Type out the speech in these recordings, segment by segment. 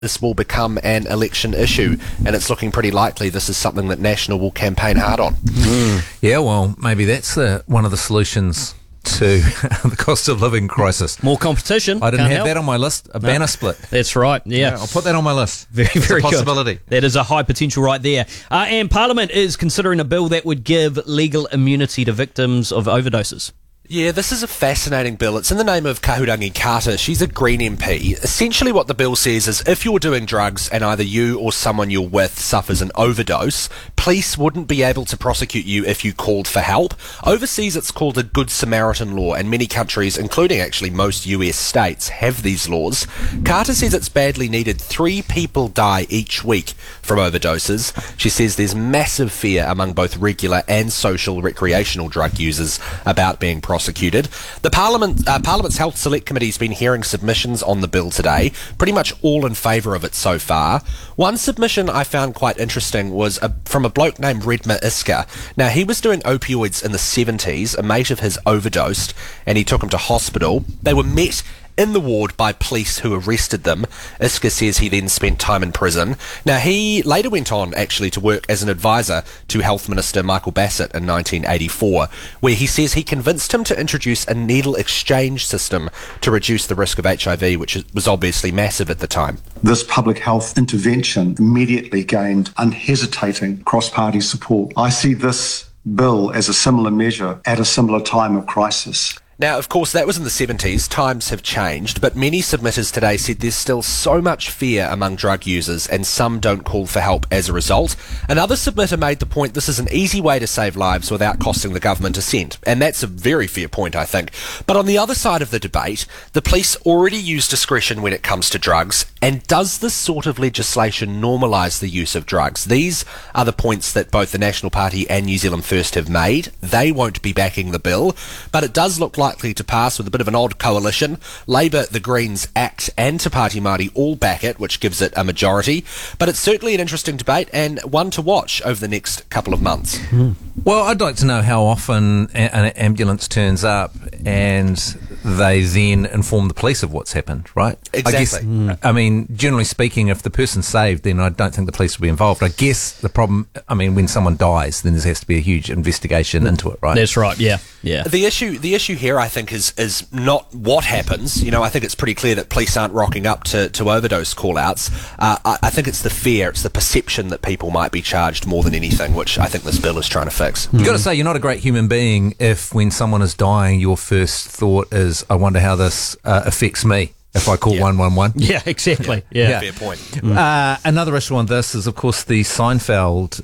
this will become an election issue, and it's looking pretty likely this is something that National will campaign hard on. Yeah, well, maybe that's one of the solutions to the cost of living crisis. More competition. I didn't have that on my list. A banner split. That's right. Yeah, I'll put that on my list. Very a possibility. Good. That is a high potential right there. And Parliament is considering a bill that would give legal immunity to victims of overdoses. Yeah, this is a fascinating bill. It's in the name of Kahurangi Carter. She's a Green MP. Essentially what the bill says is if you're doing drugs and either you or someone you're with suffers an overdose, police wouldn't be able to prosecute you if you called for help. Overseas it's called a Good Samaritan law, and many countries, including actually most US states, have these laws. Carter says it's badly needed. 3 people die each week from overdoses. She says there's massive fear among both regular and social recreational drug users about being prosecuted. The Parliament's Health Select Committee's been hearing submissions on the bill today, pretty much all in favour of it so far. One submission I found quite interesting was from a bloke named Redma Iska. Now, he was doing opioids in the 70s. A mate of his overdosed, and he took him to hospital. They were met in the ward by police who arrested them. Iska says he then spent time in prison. Now, he later went on actually to work as an advisor to Health Minister Michael Bassett in 1984, where he says he convinced him to introduce a needle exchange system to reduce the risk of HIV, which was obviously massive at the time. This public health intervention immediately gained unhesitating cross-party support. I see this bill as a similar measure at a similar time of crisis. Now, of course, that was in the 70s. Times have changed, but many submitters today said there's still so much fear among drug users, and some don't call for help as a result. Another submitter made the point this is an easy way to save lives without costing the government a cent, and that's a very fair point, I think. But on the other side of the debate, the police already use discretion when it comes to drugs, and does this sort of legislation normalise the use of drugs? These are the points that both the National Party and New Zealand First have made. They won't be backing the bill, but it does look likely to pass with a bit of an odd coalition. Labour, the Greens, ACT and Te Pāti Māori all back it, which gives it a majority. But it's certainly an interesting debate and one to watch over the next couple of months. Well, I'd like to know how often an ambulance turns up and they then inform the police of what's happened, right? Exactly. I mean, generally speaking, if the person's saved, then I don't think the police will be involved. I guess the problem, when someone dies, then there has to be a huge investigation into it, right? That's right, yeah. The issue here, I think, is not what happens. I think it's pretty clear that police aren't rocking up to overdose call-outs. I think it's the fear, it's the perception that people might be charged more than anything, which I think this bill is trying to fix. You've got to say, you're not a great human being if when someone is dying, your first thought is, I wonder how this affects me if I call 111. Yeah, exactly. Yeah. Fair point. Another issue on this is, of course, the Seinfeld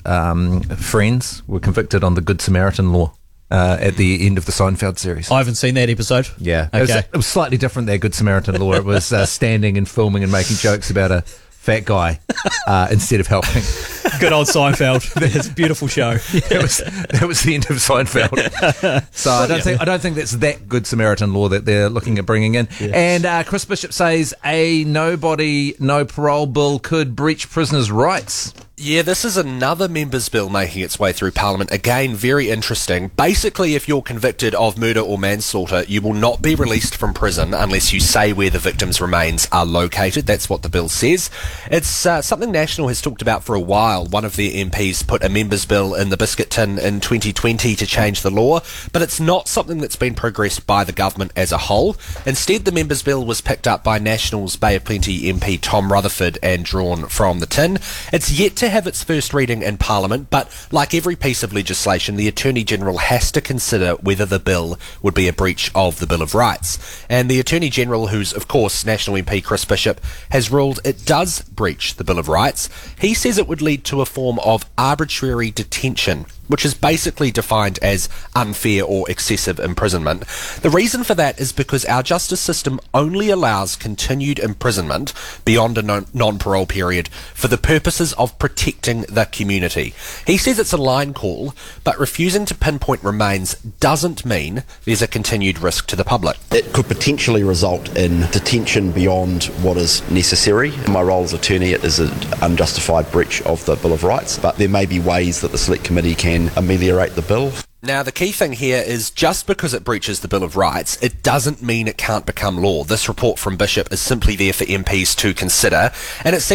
friends were convicted on the Good Samaritan law. At the end of the Seinfeld series. I haven't seen that episode. Yeah. Okay. It was slightly different, their Good Samaritan law. It was standing and filming and making jokes about a fat guy instead of helping. Good old Seinfeld. It's a beautiful show. That was the end of Seinfeld. So I don't think that's that Good Samaritan law that they're looking at bringing in. Yeah. And Chris Bishop says a nobody, no parole bill could breach prisoners' rights. Yeah, this is another members' bill making its way through Parliament. Again, very interesting. Basically, if you're convicted of murder or manslaughter, you will not be released from prison unless you say where the victim's remains are located. That's what the bill says. It's something National has talked about for a while. One of their MPs put a members' bill in the biscuit tin in 2020 to change the law, but it's not something that's been progressed by the government as a whole. Instead, the members' bill was picked up by National's Bay of Plenty MP Tom Rutherford and drawn from the tin. It's yet to have its first reading in Parliament, but like every piece of legislation, the Attorney-General has to consider whether the bill would be a breach of the Bill of Rights. And the Attorney-General, who's of course National MP Chris Bishop, has ruled it does breach the Bill of Rights. He says it would lead to a form of arbitrary detention, which is basically defined as unfair or excessive imprisonment. The reason for that is because our justice system only allows continued imprisonment beyond a non-parole period for the purposes of protecting the community. He says it's a line call, but refusing to pinpoint remains doesn't mean there's a continued risk to the public. It could potentially result in detention beyond what is necessary. In my role as attorney, it is an unjustified breach of the Bill of Rights, but there may be ways that the Select Committee can ameliorate the bill. Now, the key thing here is just because it breaches the Bill of Rights, it doesn't mean it can't become law. This report from Bishop is simply there for MPs to consider, and it seems